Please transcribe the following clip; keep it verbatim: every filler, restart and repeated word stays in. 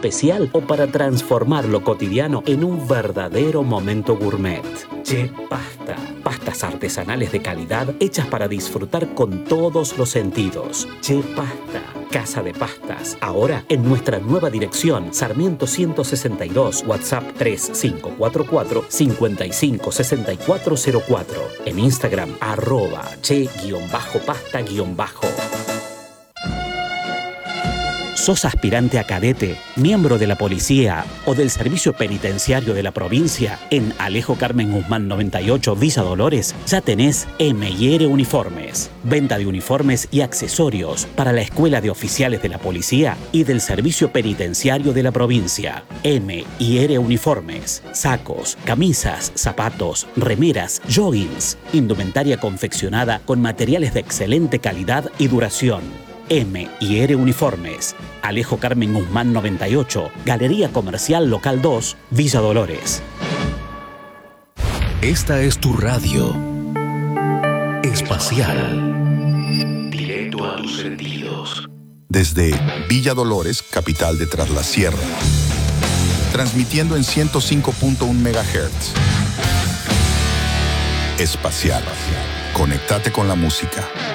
especial o para transformar lo cotidiano en un verdadero momento gourmet. Che Pasta. Pastas artesanales de calidad hechas para disfrutar con todos los sentidos. Che Pasta. Casa de Pastas. Ahora en nuestra nueva dirección, Sarmiento ciento sesenta y dos, WhatsApp tres cinco cuatro cuatro, cinco cinco seis cuatro cero cuatro. En Instagram, arroba che-pasta-bajo. ¿Sos aspirante a cadete, miembro de la policía o del servicio penitenciario de la provincia? En Alejo Carmen Guzmán noventa y ocho, Villa Dolores, ya tenés M y R Uniformes. Venta de uniformes y accesorios para la Escuela de Oficiales de la Policía y del Servicio Penitenciario de la provincia. M y R Uniformes. Sacos, camisas, zapatos, remeras, joggings. Indumentaria confeccionada con materiales de excelente calidad y duración. M y R Uniformes. Alejo Carmen Guzmán noventa y ocho, Galería Comercial Local dos, Villa Dolores. Esta es tu radio espacial. Directo a tus sentidos. Desde Villa Dolores, capital de Tras la Sierra. Transmitiendo en ciento cinco punto uno megahertz. Espacial. Conectate con la música.